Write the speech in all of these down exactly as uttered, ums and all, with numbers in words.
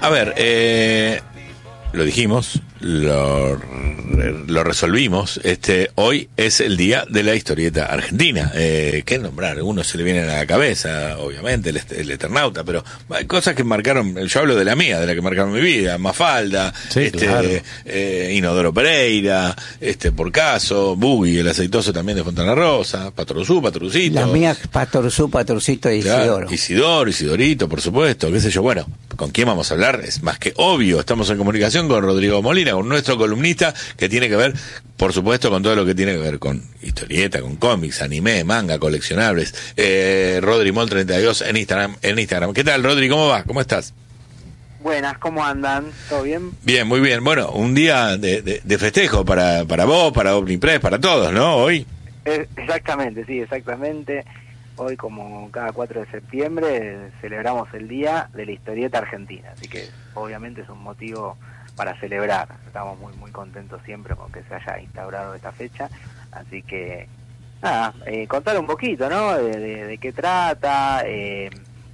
A ver, eh, lo dijimos, lo, lo resolvimos. Este, hoy es el día de la historieta argentina. Eh, ¿Qué nombrar? Uno se le viene a la cabeza, obviamente, el, el Eternauta, pero hay cosas que marcaron. Yo hablo de la mía, de la que marcaron mi vida. Mafalda, sí, este, claro. eh, Inodoro Pereira, este, Porcaso, Buggy, el aceitoso también de Fontana Rosa, Patoruzú, Patorucito. Las mías, Patoruzú, Patorcito y Claro, Isidoro. Isidoro, Isidorito, por supuesto, qué sé yo. Bueno, ¿con quién vamos a hablar? Es más que obvio. Estamos en comunicación con Rodrigo Molina, con nuestro columnista, que tiene que ver, por supuesto, con todo lo que tiene que ver con historieta, con cómics, anime, manga, coleccionables. Eh, Rodri Mol treinta y dos en Instagram, en Instagram. ¿Qué tal, Rodri? ¿Cómo va? ¿Cómo estás? Buenas, ¿cómo andan? ¿Todo bien? Bien, muy bien. Bueno, un día de, de, de festejo para, para vos, para OmniPress, para todos, ¿no? Hoy. Eh, exactamente, sí, exactamente. Hoy, como cada cuatro de septiembre, celebramos el Día de la Historieta Argentina, así que obviamente es un motivo para celebrar. Estamos muy muy contentos siempre con que se haya instaurado esta fecha, así que nada, eh, contar un poquito, ¿no? De, de, de qué trata, eh,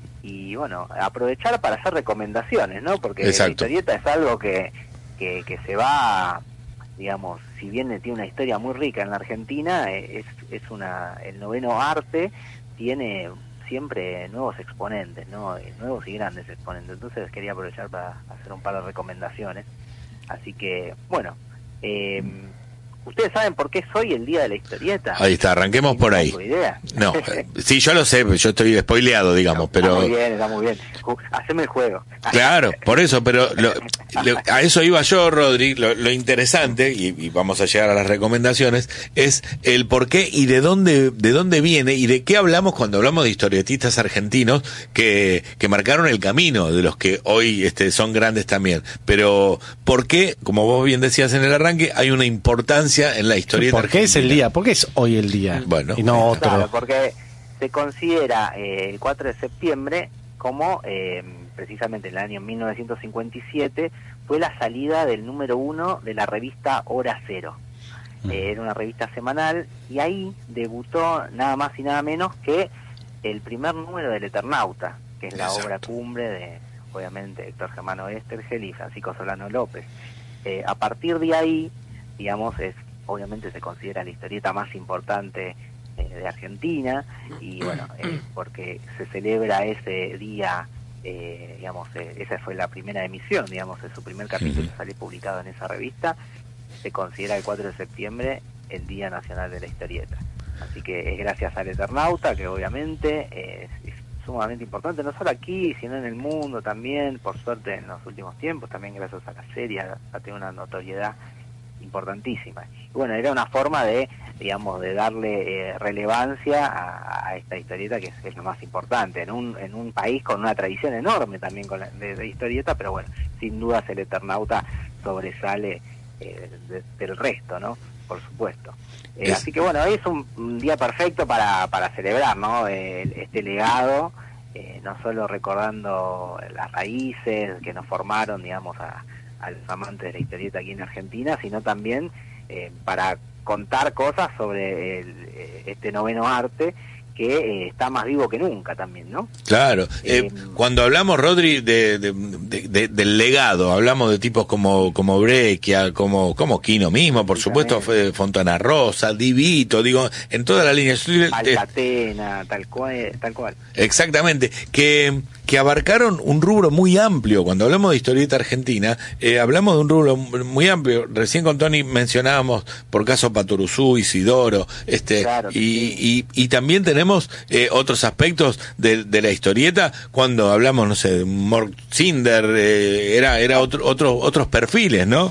y bueno, aprovechar para hacer recomendaciones, ¿no? Porque Exacto. La historieta es algo que, que, que se va, digamos, si bien tiene una historia muy rica en la Argentina, es, es una, el noveno arte tiene siempre nuevos exponentes, ¿no? Nuevos y grandes exponentes. Entonces quería aprovechar para hacer un par de recomendaciones. Así que, bueno, eh, ¿ustedes saben por qué soy el Día de la Historieta? Ahí está, arranquemos por ahí. ¿No tengo idea? No, eh, sí, yo lo sé, yo estoy spoileado, digamos, No, pero... Está muy bien, está muy bien. Haceme el juego. Claro, por eso, pero lo, lo, a eso iba yo, Rodri. Lo, lo interesante, y, y vamos a llegar a las recomendaciones, es el por qué y de dónde de dónde viene y de qué hablamos cuando hablamos de historietistas argentinos que, que marcaron el camino, de los que hoy este, son grandes también. Pero, ¿por qué, como vos bien decías en el arranque, hay una importancia en la historieta ¿Por qué argentina? es el día? ¿Por qué es hoy el día? Bueno. Y no otro. Claro, porque se considera eh, el cuatro de septiembre como, eh, precisamente en el año mil novecientos cincuenta y siete, fue la salida del número uno de la revista Hora Cero. Eh, era una revista semanal, y ahí debutó nada más y nada menos que el primer número del Eternauta, que es la Exacto. obra cumbre de, obviamente, Héctor Germano Estergel y Francisco Solano López. Eh, a partir de ahí, digamos, es obviamente se considera la historieta más importante eh, de Argentina, y bueno, eh, porque se celebra ese día, eh, digamos, eh, esa fue la primera emisión, digamos, de su primer capítulo, Uh-huh. salió publicado en esa revista. Se considera el cuatro de septiembre el Día Nacional de la Historieta. Así que es gracias al Eternauta, que obviamente es, es sumamente importante, no solo aquí, sino en el mundo también, por suerte en los últimos tiempos, también gracias a la serie, ha tenido una notoriedad importantísima. Y bueno, era una forma de, digamos, de darle eh, relevancia a, a esta historieta, que es, es lo más importante, en un en un país con una tradición enorme también con la, de, de historieta, pero bueno, sin dudas el Eternauta sobresale eh, de, del resto, ¿no? Por supuesto. Eh, Es... Así que bueno, es un, un día perfecto para, para celebrar, ¿no? Eh, este legado, eh, no solo recordando las raíces que nos formaron, digamos, a a los amantes de la historieta aquí en Argentina, sino también eh, para contar cosas sobre el, este noveno arte que eh, está más vivo que nunca también, ¿no? Claro. Eh, Eh, cuando hablamos, Rodri, de, de, de, de, del legado, hablamos de tipos como como Breccia, como como Quino mismo, por supuesto, fue Fontana Rosa, Divito, digo, en toda la línea. Alcatena, tal cual, tal cual. Exactamente, que que abarcaron un rubro muy amplio. Cuando hablamos de historieta argentina, eh, hablamos de un rubro muy amplio. Recién con Tony mencionábamos, por caso, Patoruzú, Isidoro, este, Claro, y, sí. y, y también tenemos eh, otros aspectos de, de la historieta. Cuando hablamos, no sé, de Mort Cinder, eh, era, era otro, otro, otros perfiles, ¿no?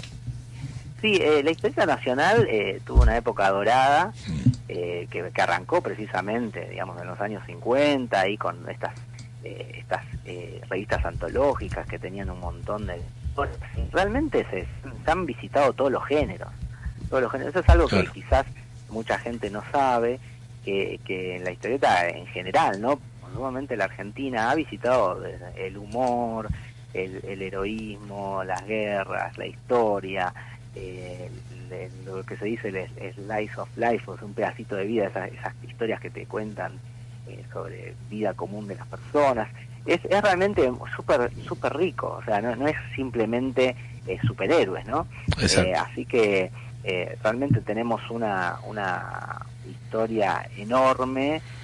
Sí, eh, la historieta nacional eh, tuvo una época dorada, eh, que, que arrancó precisamente, digamos, en los años cincuenta, ahí con estas eh, estas eh, revistas antológicas que tenían un montón de... Realmente se, se han visitado todos los géneros, todos los géneros. Eso es algo Claro. que quizás mucha gente no sabe, que, que en la historieta en general, ¿no? Normalmente la Argentina ha visitado el humor, el, el heroísmo, las guerras, la historia, eh, el, lo que se dice el, el slice of life, o sea, un pedacito de vida, esas, esas historias que te cuentan eh, sobre vida común de las personas. Es, es realmente súper súper rico, o sea, no, no es simplemente eh, superhéroes, ¿no? Eh, así que eh, realmente tenemos una, una historia enorme